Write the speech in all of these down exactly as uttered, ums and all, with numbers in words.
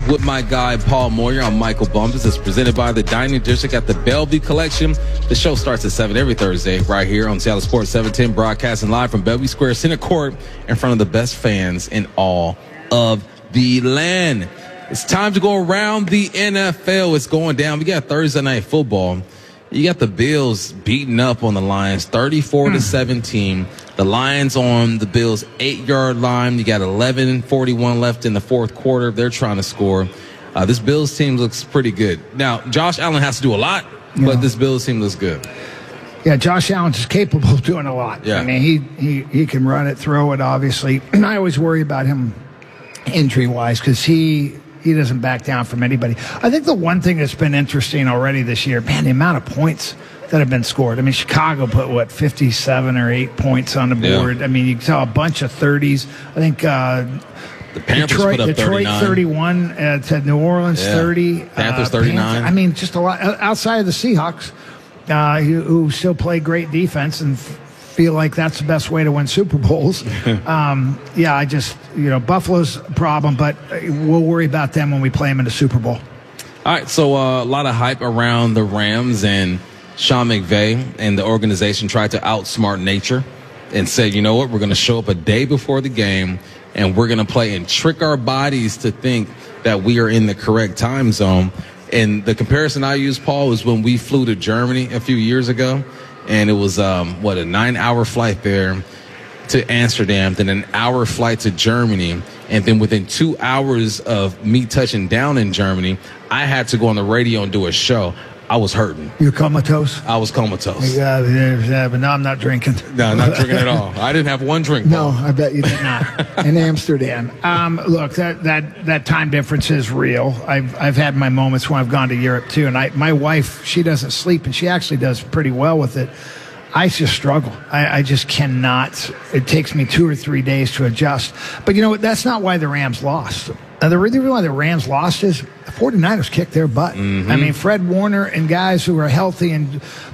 with my guy Paul Moyer. I'm Michael Bumpus. It's presented by the Dining District at the Bellevue Collection. The show starts at seven every Thursday right here on Seattle Sports seven ten, broadcasting live from Bellevue Square Center Court in front of the best fans in all of the land. It's time to go around the N F L. It's going down. We got Thursday Night Football. You got the Bills beating up on the Lions, thirty-four to seventeen. The Lions on the Bills' eight-yard line. You got eleven forty-one left in the fourth quarter. They're trying to score. Uh, this Bills team looks pretty good. Now, Josh Allen has to do a lot, but yeah. this Bills team looks good. Yeah, Josh Allen's capable of doing a lot. Yeah. I mean, he, he, he can run it, throw it, obviously. And I always worry about him injury-wise because he – He doesn't back down from anybody. I think the one thing that's been interesting already this year, man, the amount of points that have been scored. I mean, Chicago put, what, fifty-seven or eight points on the board. Yeah. I mean, you saw a bunch of thirties. I think uh, the Panthers Detroit, put up Detroit thirty-nine. thirty-one uh, to New Orleans yeah. thirty. Panthers uh, thirty-nine. Panthers, I mean, just a lot. Outside of the Seahawks, uh, who, who still play great defense and feel like that's the best way to win Super Bowls. um, yeah, I just, you know, Buffalo's a problem, but we'll worry about them when we play them in the Super Bowl. All right, so uh, a lot of hype around the Rams, and Sean McVay and the organization tried to outsmart nature and said, you know what, we're going to show up a day before the game, and we're going to play and trick our bodies to think that we are in the correct time zone. And the comparison I use, Paul, is when we flew to Germany a few years ago. And it was, um, what, a nine-hour flight there to Amsterdam, then an hour flight to Germany. And then within two hours of me touching down in Germany, I had to go on the radio and do a show. I was hurting. You're comatose? I was comatose. Yeah, yeah, but now I'm not drinking. No, not drinking at all. I didn't have one drink. No, I bet you did not. In Amsterdam. Um, look, that, that, that time difference is real. I've I've had my moments when I've gone to Europe too, and I my wife, she doesn't sleep, and she actually does pretty well with it. I just struggle. I, I just cannot. It takes me two or three days to adjust. But you know what? That's not why the Rams lost. Uh, the reason why the Rams lost is the 49ers kicked their butt. Mm-hmm. I mean, Fred Warner and guys who were healthy, and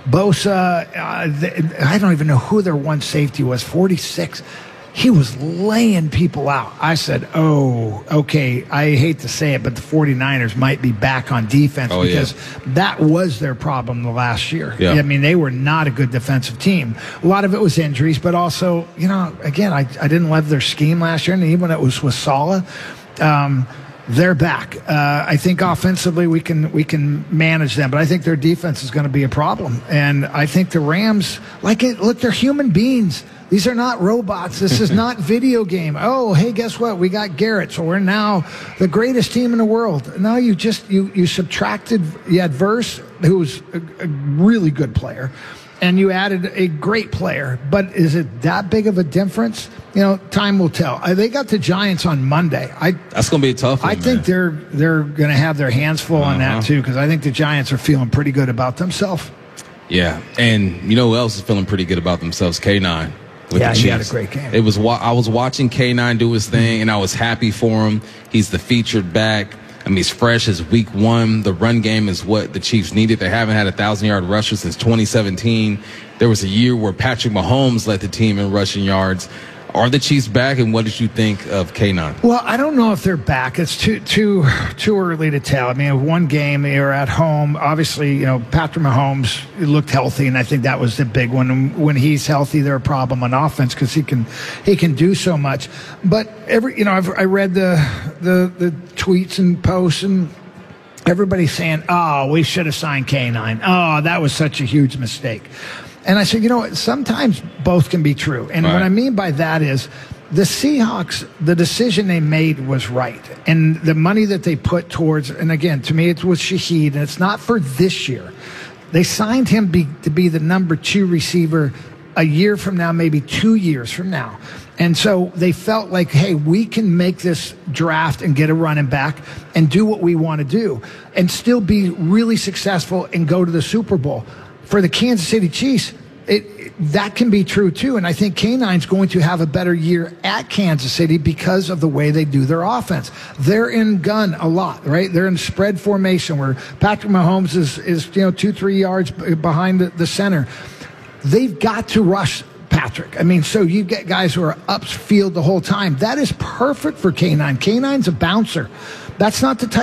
Bosa, uh, they, I don't even know who their one safety was, forty-six. He was laying people out. I said, oh, okay, I hate to say it, but the 49ers might be back on defense oh, because yeah. that was their problem the last year. Yeah. I mean, they were not a good defensive team. A lot of it was injuries, but also, you know, again, I, I didn't love their scheme last year, and even when it was with Saleh, um, they're back. Uh, I think offensively we can we can manage them, but I think their defense is going to be a problem. And I think the Rams, like it, look, they're human beings. These are not robots. This is not video game. Oh, hey, guess what? We got Garrett, so we're now the greatest team in the world. No, you just you you subtracted. You had Verse, who's a, a really good player, and you added a great player. But is it that big of a difference? You know, time will tell. Uh, they got the Giants on Monday. I That's going to be a tough one, I think man. they're they're going to have their hands full uh-huh. on that too, because I think the Giants are feeling pretty good about themselves. Yeah, and you know who else is feeling pretty good about themselves? K nine. With yeah, the he had a Chiefs. great game. It was I was watching K nine do his thing, and I was happy for him. He's the featured back. I mean, he's fresh as week one. The run game is what the Chiefs needed. They haven't had a thousand-yard rusher since twenty seventeen. There was a year where Patrick Mahomes led the team in rushing yards. Are the Chiefs back, and what did you think of K nine? Well, I don't know if they're back. It's too too too early to tell. I mean, one game, they were at home. Obviously, you know, Patrick Mahomes looked healthy, and I think that was the big one. When he's healthy, they're a problem on offense because he can he can do so much. But every you know, I've, I read the the the tweets and posts, and everybody's saying, "Oh, we should have signed K nine. Oh, that was such a huge mistake." And I said, you know, sometimes both can be true. And right. what I mean by that is the Seahawks, the decision they made was right. And the money that they put towards, and again, to me, it was Shaheed, and it's not for this year. They signed him be, to be the number two receiver a year from now, maybe two years from now. And so they felt like, hey, we can make this draft and get a running back and do what we want to do and still be really successful and go to the Super Bowl. For the Kansas City Chiefs, it, it, that can be true too. And I think K nine's going to have a better year at Kansas City because of the way they do their offense. They're in gun a lot, right? They're in spread formation where Patrick Mahomes is, is you know, two, three yards behind the, the center. They've got to rush Patrick. I mean, so you get guys who are upfield the whole time. That is perfect for K nine. K nine's a bouncer. That's not the type